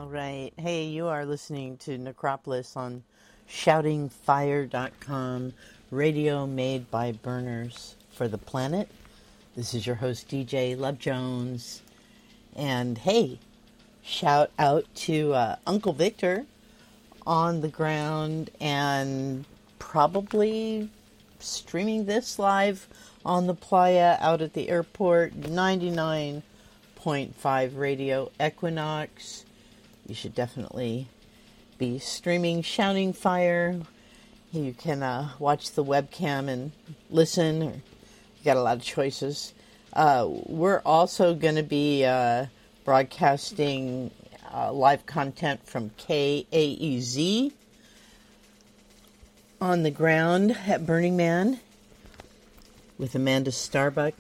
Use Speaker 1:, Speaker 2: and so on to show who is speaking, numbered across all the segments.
Speaker 1: right. Hey, you are listening to Necropolis on shoutingfire.com, radio made by burners for the planet. This is your host, DJ Love Jones. And hey, shout out to Uncle Victor on the ground and probably streaming this live on the playa out at the airport, 99.5 Radio Equinox. You should definitely be streaming Shouting Fire. You can watch the webcam and listen. You got a lot of choices. We're also going to be broadcasting live content from KAEZ on the ground at Burning Man with Amanda Starbuck.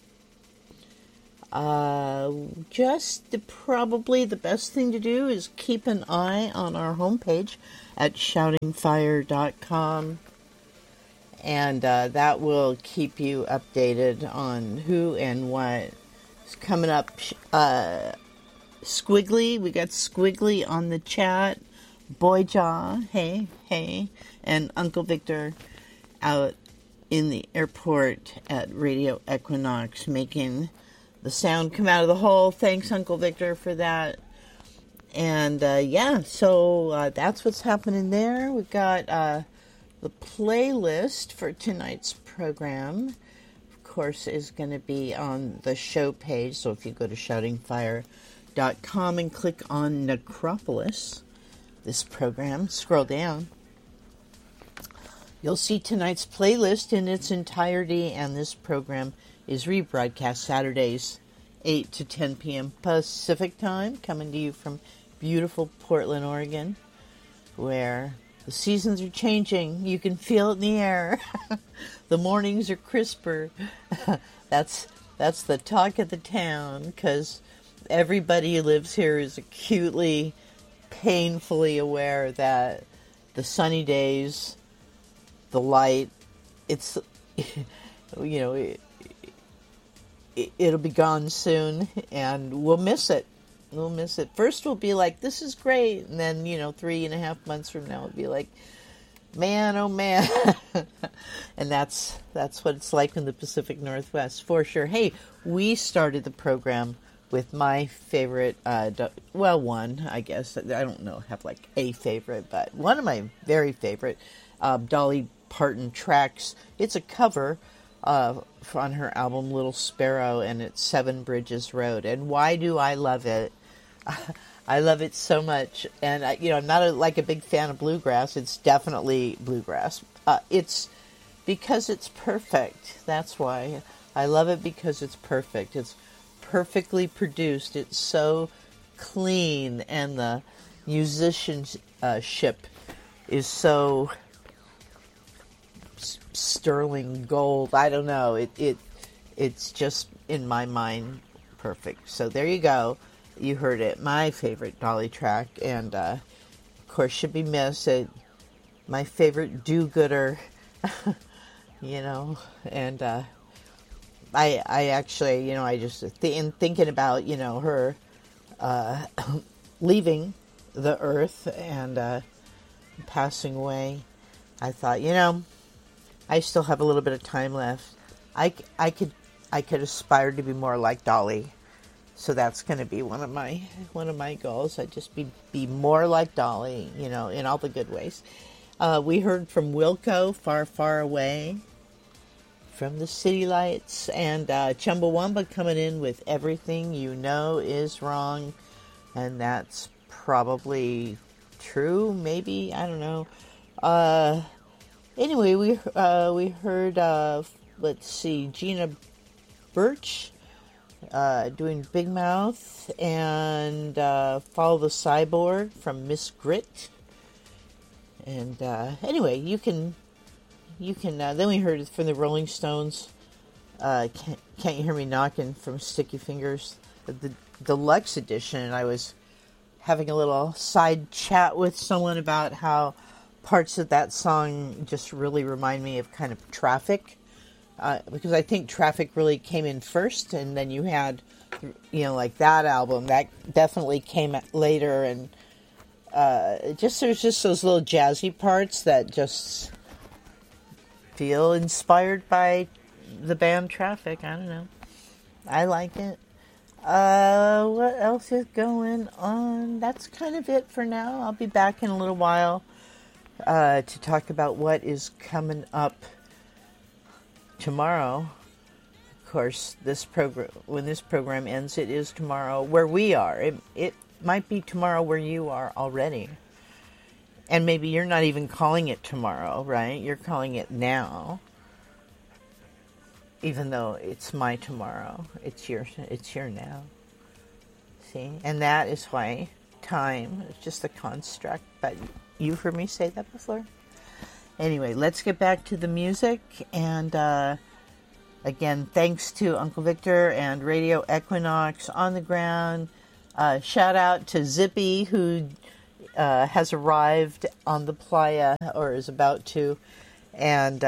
Speaker 1: Probably the best thing to do is keep an eye on our homepage at shoutingfire.com, and that will keep you updated on who and what is coming up. Squiggly, we got Squiggly on the chat, Boyjaw, hey, and Uncle Victor out in the airport at Radio Equinox making the sound come out of the hole. Thanks, Uncle Victor, for that. And, so that's what's happening there. We've got the playlist for tonight's program, of course, is going to be on the show page. So if you go to shoutingfire.com and click on Necropolis, this program, scroll down, you'll see tonight's playlist in its entirety, and this program is rebroadcast Saturdays, 8 to 10 p.m. Pacific Time, coming to you from beautiful Portland, Oregon, where the seasons are changing. You can feel it in the air. The mornings are crisper. That's the talk of the town, because everybody who lives here is acutely, painfully aware that the sunny days, the light, it's, it'll be gone soon, and we'll miss it. We'll miss it. First we'll be like, this is great, and then, 3.5 months from now, it'll be like, man, oh man. And that's what it's like in the Pacific Northwest, for sure. Hey, we started the program with my favorite, one, I guess. I don't know, have like a favorite, but one of my very favorite Dolly Parton tracks. It's a cover on her album Little Sparrow, and it's Seven Bridges Road. And why do I love it? I love it so much. And I'm not a big fan of bluegrass. It's definitely bluegrass. It's because it's perfect. That's why I love it, because it's perfect. It's perfectly produced. It's so clean, and the musicianship is so sterling gold. I don't know. It's just, in my mind, perfect. So there you go. You heard it. My favorite Dolly track, and of course, should be missed. My favorite do-gooder, and I actually, I just in thinking about her leaving the earth and passing away, I thought, I still have a little bit of time left. I could aspire to be more like Dolly, so that's going to be one of my goals. I just be more like Dolly, in all the good ways. We heard from Wilco, Far Far Away, from the City Lights, and Chumbawamba coming in with Everything You Know Is Wrong, and that's probably true, maybe, I don't know. Anyway, we heard, let's see, Gina Birch doing Big Mouth, and Follow the Cyborg from Miss Grit. And anyway, you can then we heard from the Rolling Stones, Can't You Hear Me Knocking from Sticky Fingers, the deluxe edition. And I was having a little side chat with someone about how parts of that song just really remind me of kind of Traffic, because I think Traffic really came in first, and then you had like that album, that definitely came later, and there's just those little jazzy parts that just feel inspired by the band Traffic. I don't know. I like it. What else is going on? That's kind of it for now. I'll be back in a little while to talk about what is coming up tomorrow. Of course, when this program ends, it is tomorrow where we are. It might be tomorrow where you are already. And maybe you're not even calling it tomorrow, right? You're calling it now. Even though it's my tomorrow. It's your now. See? And that is why time is just a construct. But you've heard me say that before. Anyway, let's get back to the music. And again, thanks to Uncle Victor and Radio Equinox on the ground. Shout out to Zippy, who has arrived on the playa, or is about to. And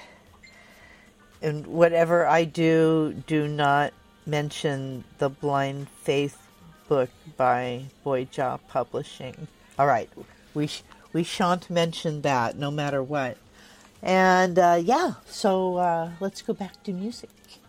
Speaker 1: whatever I do not mention the Blind Faith book by Boyja Publishing. All right, we shan't mention that, no matter what. And so let's go back to music.